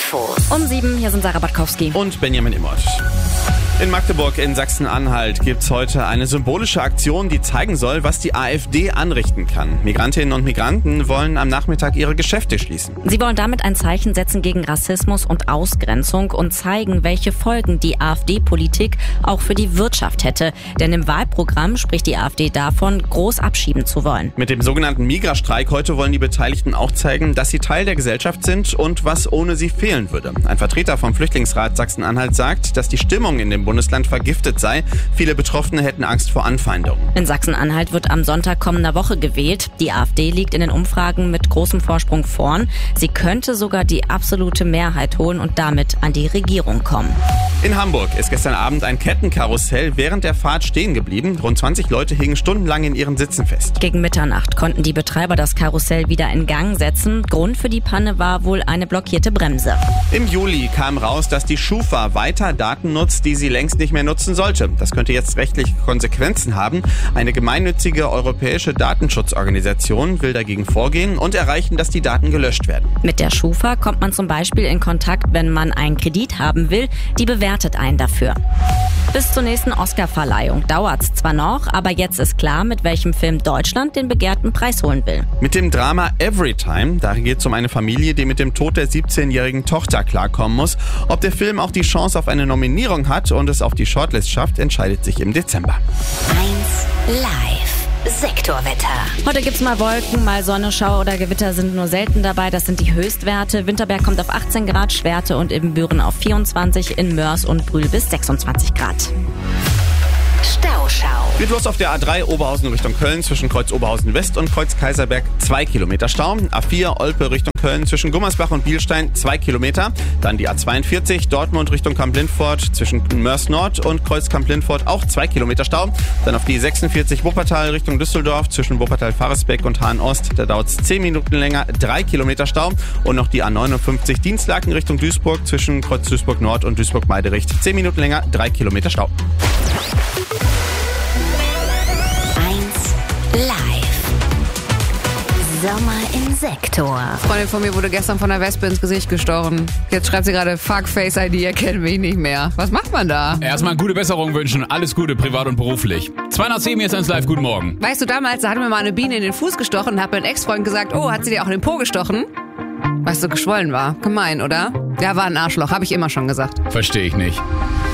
Infos. Um 7, hier sind Sarah Batkowski. Und Benjamin Immert. In Magdeburg in Sachsen-Anhalt gibt's heute eine symbolische Aktion, die zeigen soll, was die AfD anrichten kann. Migrantinnen und Migranten wollen am Nachmittag ihre Geschäfte schließen. Sie wollen damit ein Zeichen setzen gegen Rassismus und Ausgrenzung und zeigen, welche Folgen die AfD-Politik auch für die Wirtschaft hätte. Denn im Wahlprogramm spricht die AfD davon, groß abschieben zu wollen. Mit dem sogenannten Migrastreik heute wollen die Beteiligten auch zeigen, dass sie Teil der Gesellschaft sind und was ohne sie fehlen würde. Ein Vertreter vom Flüchtlingsrat Sachsen-Anhalt sagt, dass die Stimmung in dem Bundesland vergiftet sei. Viele Betroffene hätten Angst vor Anfeindungen. In Sachsen-Anhalt wird am Sonntag kommender Woche gewählt. Die AfD liegt in den Umfragen mit großem Vorsprung vorn. Sie könnte sogar die absolute Mehrheit holen und damit an die Regierung kommen. In Hamburg ist gestern Abend ein Kettenkarussell während der Fahrt stehen geblieben. Rund 20 Leute hingen stundenlang in ihren Sitzen fest. Gegen Mitternacht konnten die Betreiber das Karussell wieder in Gang setzen. Grund für die Panne war wohl eine blockierte Bremse. Im Juli kam raus, dass die Schufa weiter Daten nutzt, die sie längst nicht mehr nutzen sollte. Das könnte jetzt rechtliche Konsequenzen haben. Eine gemeinnützige europäische Datenschutzorganisation will dagegen vorgehen und erreichen, dass die Daten gelöscht werden. Mit der Schufa kommt man zum Beispiel in Kontakt, wenn man einen Kredit haben will. Die bewertet einen dafür. Bis zur nächsten Oscar-Verleihung dauert's zwar noch, aber jetzt ist klar, mit welchem Film Deutschland den begehrten Preis holen will. Mit dem Drama Everytime, da geht es um eine Familie, die mit dem Tod der 17-jährigen Tochter klarkommen muss. Ob der Film auch die Chance auf eine Nominierung hat und es auf die Shortlist schafft, entscheidet sich im Dezember. 1 Live. Sektorwetter. Heute gibt's mal Wolken, mal Sonne, Schauer oder Gewitter sind nur selten dabei. Das sind die Höchstwerte. Winterberg kommt auf 18 Grad, Schwerte und Ibbenbüren auf 24, in Mörs und Brühl bis 26 Grad. Stauschau. Geht los auf der A3 Oberhausen Richtung Köln zwischen Kreuz Oberhausen West und Kreuz Kaiserberg 2 Kilometer Stau. A4 Olpe Richtung Köln zwischen Gummersbach und Bielstein 2 Kilometer. Dann die A42 Dortmund Richtung Kamp-Lindfort zwischen Mörs Nord und Kreuz Kamp-Lindfort auch 2 Kilometer Stau. Dann auf die 46 Wuppertal Richtung Düsseldorf zwischen Wuppertal-Faresbeck und Hahn-Ost. Da dauert es 10 Minuten länger, 3 Kilometer Stau. Und noch die A59 Dienstlaken Richtung Duisburg zwischen Kreuz Duisburg Nord und Duisburg-Meidericht. 10 Minuten länger, 3 Kilometer Stau. Sommer im Sektor. Eine Freundin von mir wurde gestern von der Wespe ins Gesicht gestochen. Jetzt schreibt sie gerade, fuck Face ID, erkennt mich nicht mehr. Was macht man da? Erstmal gute Besserung wünschen, alles Gute, privat und beruflich. 207 jetzt ins Live, guten Morgen. Weißt du, damals, da hat mir mal eine Biene in den Fuß gestochen und hat mein Ex-Freund gesagt, oh, hat sie dir auch in den Po gestochen? Weil es so geschwollen war. Gemein, oder? Ja, war ein Arschloch, habe ich immer schon gesagt. Verstehe ich nicht.